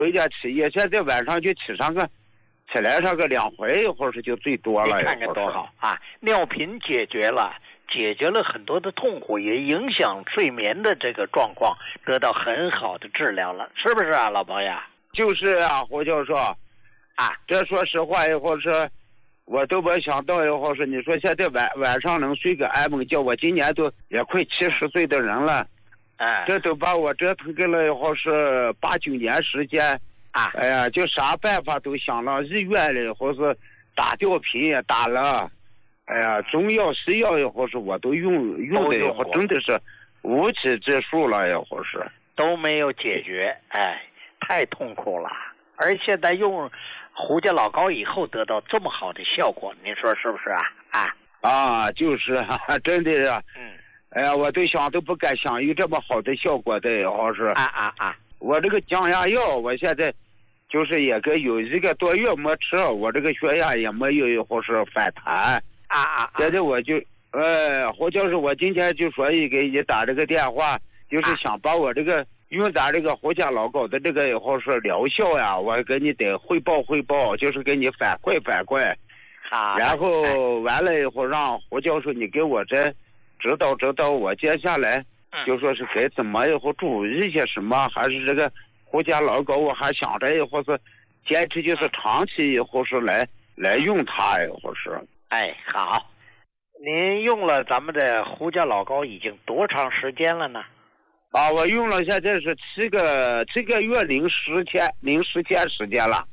回家吃也现在晚上就起来上个2回，或者是就最多了。 你看看多好啊！尿频解决了很多的痛苦，也影响睡眠的这个状况，得到很好的治疗了，是不是啊，老朋友？ 就是啊，胡教授啊， 这说实话，以后是我都没想到，以后是你说现在晚上能睡个安稳觉，我今年都也快70岁的人了，这都把我折腾给了以后是8、9年时间啊！ 哎呀，就啥办法都想了，医院里或是打吊瓶也打了，哎呀，中药西药以后是我都用的以后真的是无济之数了，以后是都没有解决，哎，太痛苦了。而现在用胡家老膏以后得到这么好的效果，您说是不是啊？ 就是真的是，哎呀，我都想都不敢想有这么好的效果的，好是我这个降压药，我现在就是也个有1个多月没吃，我这个血压也没有或是反弹现在我就胡教授，我今天就说给你打这个电话，就是想把我这个用咱这个胡家老膏的这个以后是疗效呀，我给你得汇报，就是给你反馈。 好， 然后完了以后让胡教授你给我这指导我接下来就说是该怎么以后注意一些什么，还是这个胡家老膏我还想着以后是坚持就是长期以后是来用它以后是。 好，您用了咱们的胡家老膏已经多长时间了呢？ 我用了现在是7个月零10天时间了。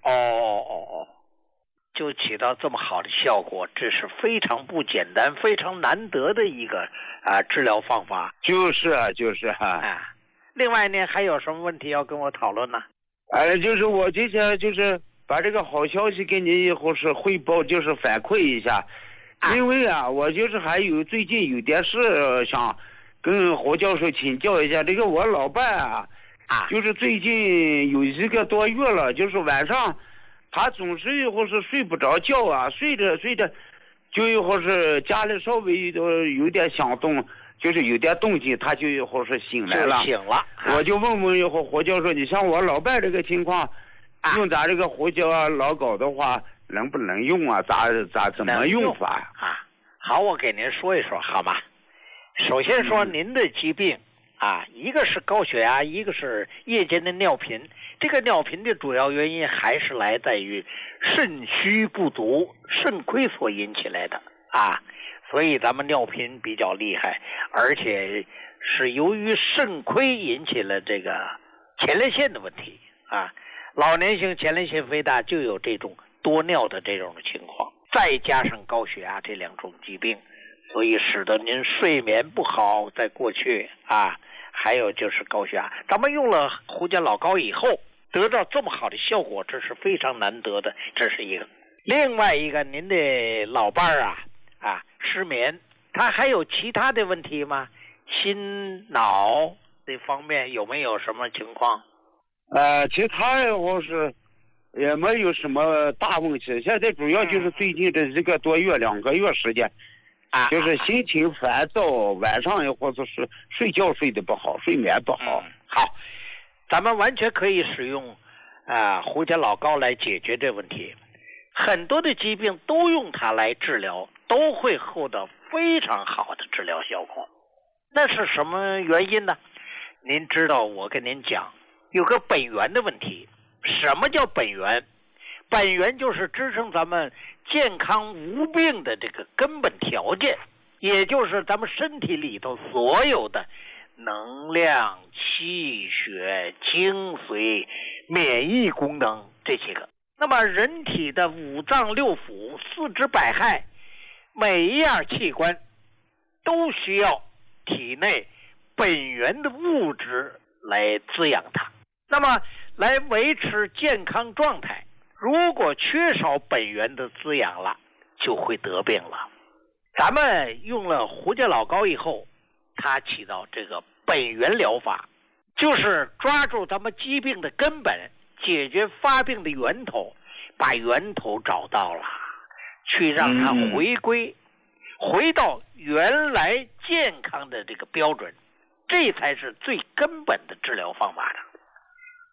就起到这么好的效果，这是非常不简单、非常难得的一个治疗方法。 就是另外呢，还有什么问题要跟我讨论呢？ 就是我今天就是把这个好消息给你以后是汇报，就是反馈一下。因为我就是还有最近有点事想跟胡教授请教一下。这个我老伴就是最近有1个多月了，就是晚上他总是以后是睡不着觉睡着就以后是家里稍微有点响动，就是有点动静，他就以后是醒来了。我就问以后胡教授，你像我老伴这个情况，用咱这个胡家老膏的话能不能用怎么用法好，我给您说一说好吗？首先说您的疾病一个是高血压，一个是夜间的尿频。这个尿频的主要原因还是来自于肾虚不足、肾亏所引起来的所以咱们尿频比较厉害，而且是由于肾亏引起了这个前列腺的问题老年性前列腺肥大就有这种多尿的这种情况，再加上高血压这2种疾病，所以使得您睡眠不好，在过去还有就是高血压。咱们用了胡家老膏以后得到这么好的效果，这是非常难得的，这是一个。另外一个，您的老伴失眠，他还有其他的问题吗？心脑这方面有没有什么情况？ 其他我是也没有什么大问题，现在主要就是最近这1个多月2个月时间就是心情烦躁，晚上或者是睡觉睡得不好，睡眠不好。 好，咱们完全可以使用胡家老膏来解决这问题。很多的疾病都用它来治疗，都会获得非常好的治疗效果。那是什么原因呢？您知道，我跟您讲，有个本源的问题。什么叫本源？本源就是支撑咱们健康无病的这个根本条件，也就是咱们身体里头所有的能量、气血、精髓、免疫功能这些个。那么人体的5脏6腑、4肢百骸，每一样器官都需要体内本源的物质来滋养它。那么来维持健康状态，如果缺少本源的滋养了，就会得病了。咱们用了胡家老膏以后，它起到这个本源疗法，就是抓住咱们疾病的根本，解决发病的源头，把源头找到了，去让它回到原来健康的这个标准，这才是最根本的治疗方法的。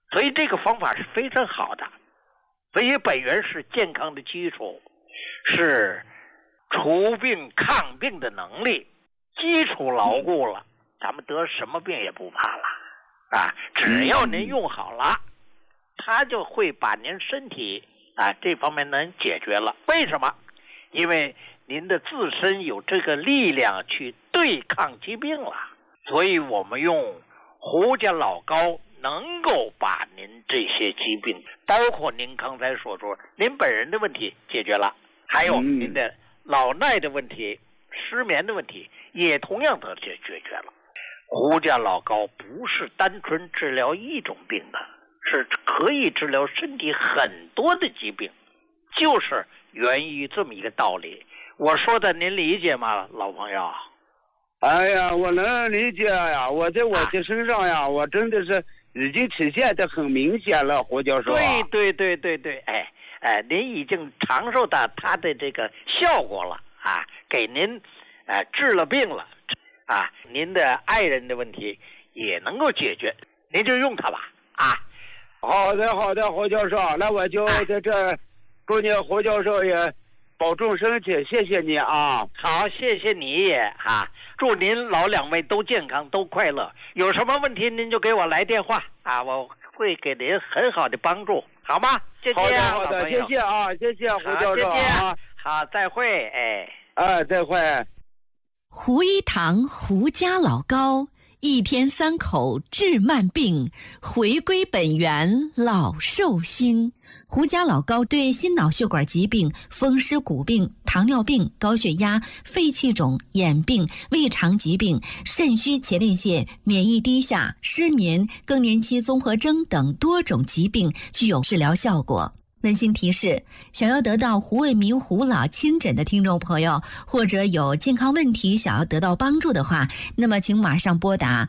所以这个方法是非常好的。所以本源是健康的基础，是除病抗病的能力，基础牢固了，咱们得什么病也不怕了啊！只要您用好了，它就会把您身体这方面能解决了。为什么？因为您的自身有这个力量去对抗疾病了。所以我们用胡家老膏能够把您这些疾病，包括您刚才所说您本人的问题解决了，还有您的老耐的问题、失眠的问题也同样的解决了。胡家老膏不是单纯治疗一种病的，是可以治疗身体很多的疾病，就是源于这么一个道理。我说的您理解吗，老朋友？ 哎呀，我能理解呀！我在我的身上呀，我真的是已经体现得很明显了，胡教授。 对，您已经尝受到它的这个效果了啊，给您治了病了啊，您的爱人的问题也能够解决，您就用它吧啊。 好的，胡教授，那我就在这祝你胡教授也保重身体，谢谢你啊。 好，谢谢你也啊，祝您老两位都健康都快乐。有什么问题您就给我来电话啊，我会给您很好的帮助，好吗？谢谢好的，谢谢啊，谢谢胡教授啊。 好，再会， 再会。 胡一堂胡家老膏，一天3口治慢病，回归本源老寿星。胡家老膏对心脑血管疾病、风湿骨病、糖尿病、高血压、肺气肿、眼病、胃肠疾病、肾虚前列腺、免疫低下、失眠、更年期综合征等多种疾病具有治疗效果。温馨提示：想要得到胡卫民胡老亲诊的听众朋友，或者有健康问题想要得到帮助的话，那么请马上拨打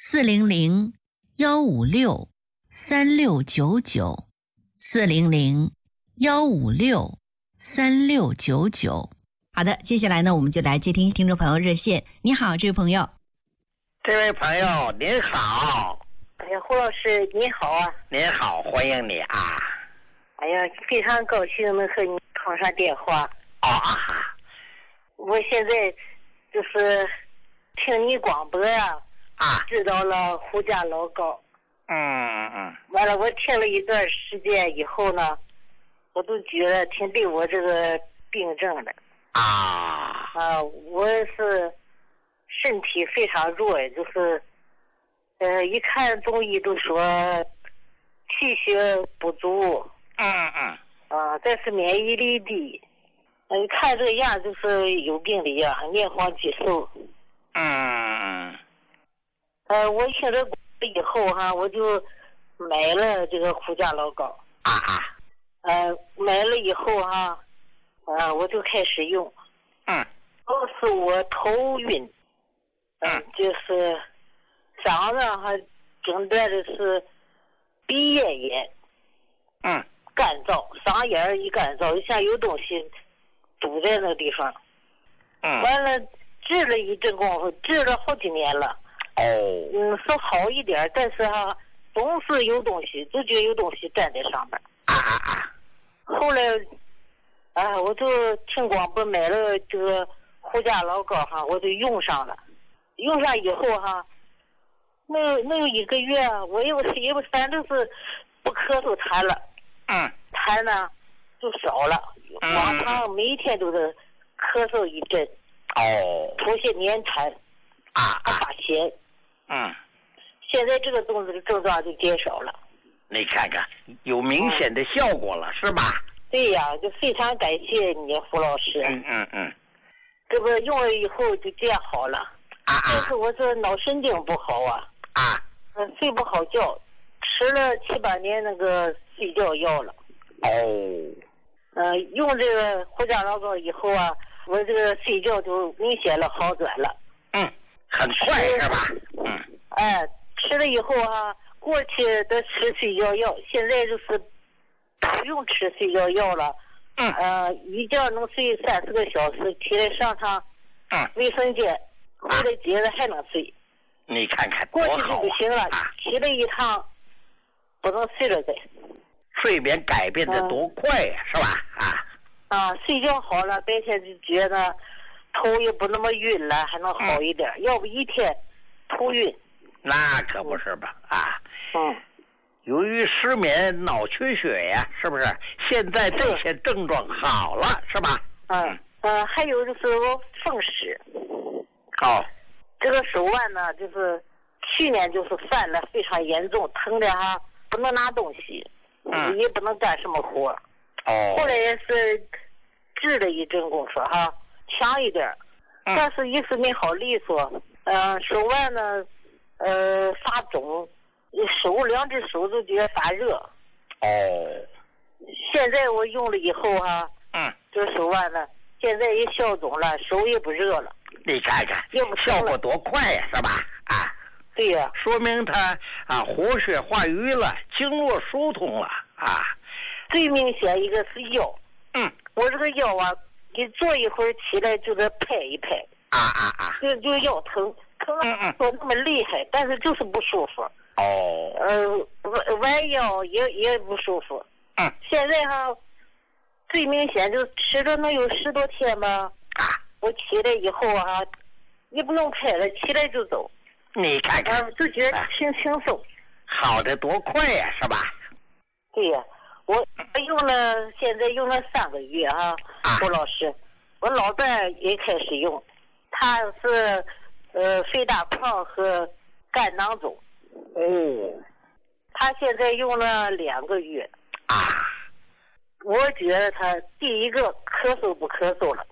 400-156-3699。400-156-3699。好的，接下来呢，我们就来接听听众朋友热线。你好，这位朋友。 这位朋友您好。 哎呀，胡老师你好啊。 您好，欢迎你啊。 哎呀，非常高兴能和你通上电话。我现在就是听你广播呀，知道了胡家老膏。完了，我听了一段时间以后呢，我都觉得挺对我这个病症的。我是身体非常弱，就是一看中医都说气血不足。但是免疫力低，看这样就是有病的样，面黄肌瘦。我听着以后我就买了这个胡家老膏。买了以后我就开始用。都是我头晕，就是嗓子诊断的是鼻咽炎。干燥，嗓眼一干燥，就像有东西堵在那个地方。完了治了一阵功夫，治了好几年了。说好一点，但是总是有东西，就觉得有东西站在上面。后来我就听广播买了这个胡家老膏我就用上了。用上以后能有1个月，我反正是不咳嗽痰了。痰呢就少了，往常每天都是咳嗽一阵，出现黏痰，发咸。现在这个症状就减少了。 你看看，有明显的效果了，是吧？ 对呀，就非常感谢你胡老师。这不用了以后就这样好了。但是我这脑神经不好睡不好觉，吃了7、8年那个睡觉药了。用这个胡家老膏以后我这个睡觉就明显了好转了。 很快是吧？ 吃了以后过去的吃睡觉药，现在就是不用吃睡觉药了。一觉能睡30个小时，起来上趟卫生间，回来接着还能睡。 你看看过去就不行了，起来一趟不能睡着在。 睡眠改变的多快呀，是吧？ 睡觉好了，白天就觉得头也不那么晕了，还能好一点。要不一天头晕。 那可不是吧？由于失眠、脑缺血呀，是不是？现在这些症状好了，是吧？ 还有就是我风湿。这个手腕呢，就是去年就是犯了非常严重，疼的不能拿东西，也不能干什么活。后来也是治了一阵功夫强一点，但是一直没好利索。手腕呢，发肿，两只手都觉得发热。现在我用了以后这手腕呢，现在也消肿了，手也不热了。 你看看，效果多快呀，是吧？ 对呀， 说明它活血化瘀了，经络疏通了最明显一个是腰。我这个腰你坐一会儿起来就得拍一拍。就腰疼说那么厉害，但是就是不舒服。弯腰也不舒服。现在最明显就吃了能有10多天吧。我起来以后也不用拍了，起来就走。 你看看， 就觉得轻松， 好的多快呀，是吧？ 对呀，我现在用了3个月郭老师，我老伴也开始用，他是肺大胖和肝囊肿。他现在用了2个月。我觉得他第一个咳嗽不咳嗽了。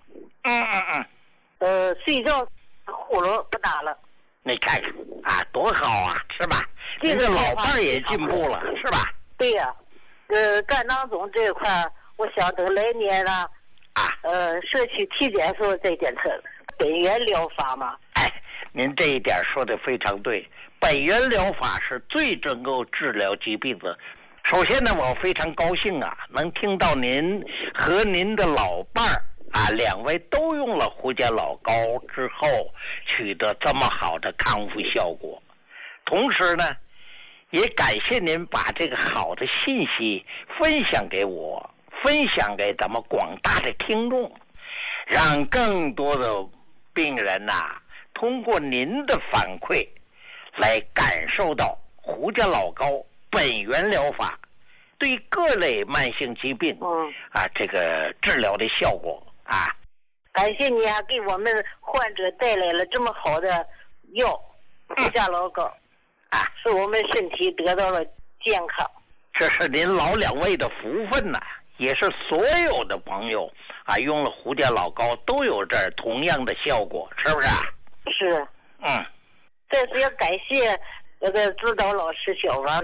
睡觉呼噜不打了。 你看看多好是吧？这个老伴也进步了，是吧？ 对呀，肝囊肿这一块，我想等来年了，社区体检时候再检测本源疗法嘛。 您这一点说的非常对，本源疗法是最能够治疗疾病的。首先呢，我非常高兴能听到您和您的老伴儿2位都用了胡家老膏之后取得这么好的康复效果。同时呢，也感谢您把这个好的信息分享给我，分享给咱们广大的听众，让更多的病人通过您的反馈来感受到胡家老膏本源疗法对各类慢性疾病这个治疗的效果感谢你给我们患者带来了这么好的药胡家老膏使我们身体得到了健康。 这是您老2位的福分也是所有的朋友用了胡家老膏都有这同样的效果，是不是？ 是。这是要感谢那个指导老师小王。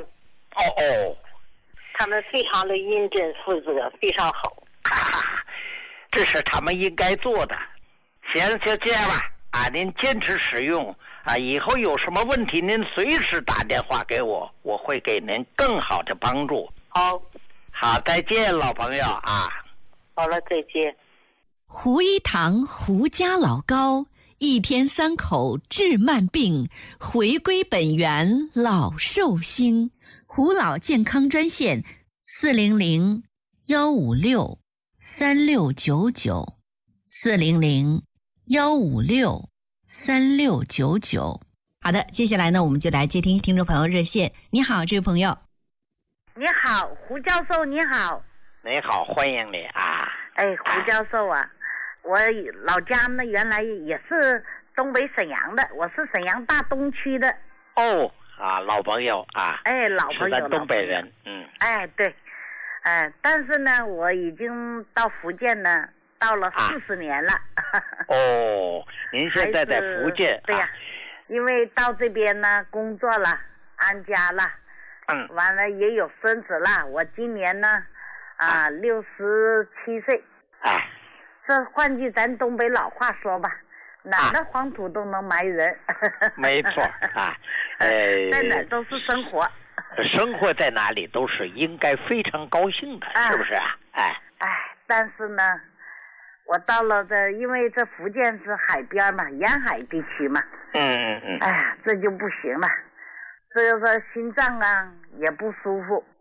他们非常的认真负责，非常好。 这是他们应该做的。行，就这样吧。您坚持使用以后有什么问题您随时打电话给我，我会给您更好的帮助。好，再见，老朋友好了，再见。 胡一堂胡家老膏，1天3口治慢病，回归本源老寿星。胡老健康专线400-156-3699，400-156-3699。好的，接下来呢，我们就来接听听众朋友热线。你好，这位朋友。 你好，胡教授，你好。 你好，欢迎你胡教授我老家呢原来也是东北沈阳的，我是沈阳大东区的。 老朋友老朋友， 是咱东北人。 对，但是呢，我已经到福建呢，到了40年了。 您现在在福建？ 对呀，因为到这边呢工作了，安家了，完了也有孙子了。我今年呢67岁。这换句咱东北老话说吧，哪的黄土都能埋人。 没错在哪都是生活。 生活在哪里都是应该非常高兴的，是不是但是呢，我到了因为这福建是海边嘛，沿海地区嘛。这就不行了。 这个心脏啊也不舒服，